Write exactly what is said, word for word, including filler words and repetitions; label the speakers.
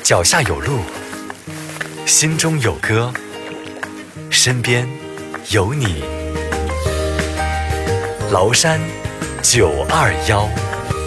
Speaker 1: 脚下有路，心中有歌，身边有你。崂山九二幺。